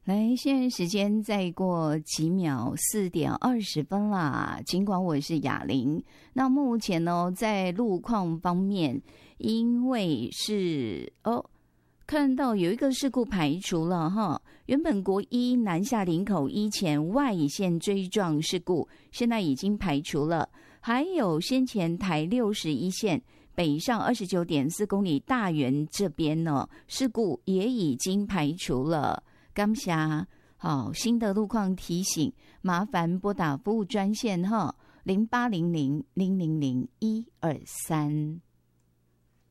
来，现在时间再过几秒，4:20啦。尽管我是雅玲，那目前呢，在路况方面，因为是看到有一个事故排除了哈，原本国一南下林口一前外线追撞事故，现在已经排除了，还有先前台61线北上29.4公里大园这边呢，事故也已经排除了。感谢新的路况提醒，麻烦拨打服务专线哈，0800000123。